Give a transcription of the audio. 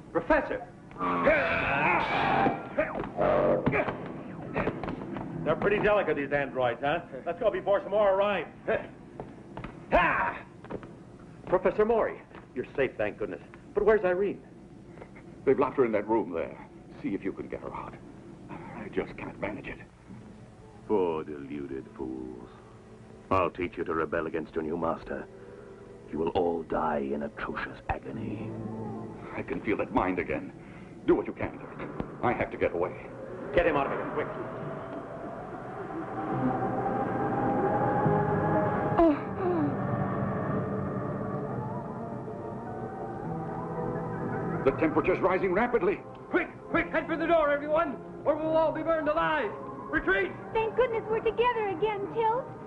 Professor! They're pretty delicate, these androids, huh? Let's go before some more arrive. Professor Maury, you're safe, thank goodness. But where's Irene? They've locked her in that room there. See if you can get her out. I just can't manage it. Poor deluded fools. I'll teach you to rebel against your new master. You will all die in atrocious agony. I can feel that mind again. Do what you can, Dirk. I have to get away. Get him out of here, quick. The temperature's rising rapidly. Quick, head for the door, everyone, or we'll all be burned alive. Retreat! Thank goodness we're together again, Tilt.